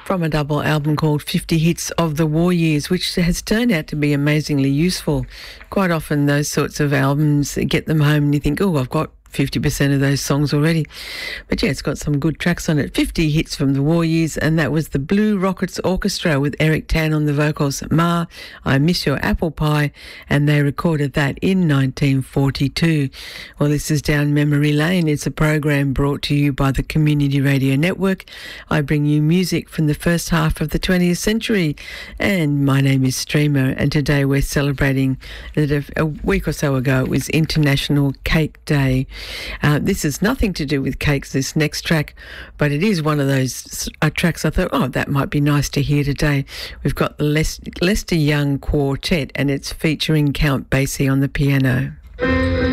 from a double album called 50 Hits of the War Years, which has turned out to be amazingly useful. Quite often those sorts of albums, get them home and you think, oh, I've got 50% of those songs already. But yeah, it's got some good tracks on it. 50 hits from the war years, and that was the Blue Rockets Orchestra with Eric Tan on the vocals. Ma, I Miss Your Apple Pie, and they recorded that in 1942. Well, this is Down Memory Lane. It's a program brought to you by the Community Radio Network. I bring you music from the first half of the 20th century, and my name is Streamer, and today we're celebrating that a week or so ago it was International Cake Day. This has nothing to do with cakes, this next track, but it is one of those tracks I thought, oh, that might be nice to hear today. We've got the Lester Young Quartet, and it's featuring Count Basie on the piano.